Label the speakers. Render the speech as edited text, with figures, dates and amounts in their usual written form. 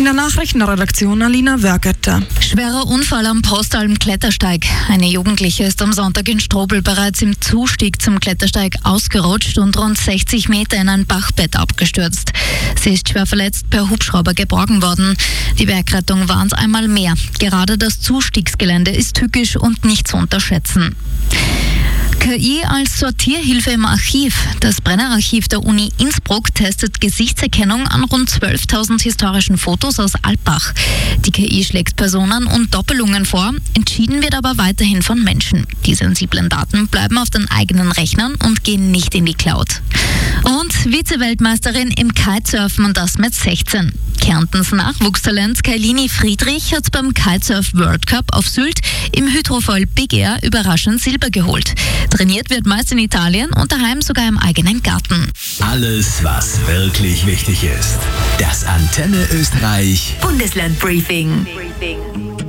Speaker 1: der Nachrichtenredaktion Alina Wergeter.
Speaker 2: Schwerer Unfall am Postalm-Klettersteig. Eine Jugendliche ist am Sonntag in Strobl bereits im Zustieg zum Klettersteig ausgerutscht und rund 60 Meter in ein Bachbett abgestürzt. Sie ist schwer verletzt per Hubschrauber geborgen worden. Die Bergrettung warnt einmal mehr. Gerade das Zustiegsgelände ist tückisch und nicht zu unterschätzen. KI als Sortierhilfe im Archiv. Das Brenner-Archiv der Uni Innsbruck testet Gesichtserkennung an rund 12.000 historischen Fotos aus Alpbach. Die KI schlägt Personen und Doppelungen vor, entschieden wird aber weiterhin von Menschen. Die sensiblen Daten bleiben auf den eigenen Rechnern und gehen nicht in die Cloud. Und Vize-Weltmeisterin im Kitesurfen und das mit 16. Kärntens Nachwuchstalent Kailini Friedrich hat beim Kitesurf World Cup auf Sylt im Hydrofoil Big Air überraschend Silber geholt. Trainiert wird meist in Italien und daheim sogar im eigenen Garten.
Speaker 3: Alles, was wirklich wichtig ist. Das Antenne Österreich
Speaker 4: Bundesland Briefing.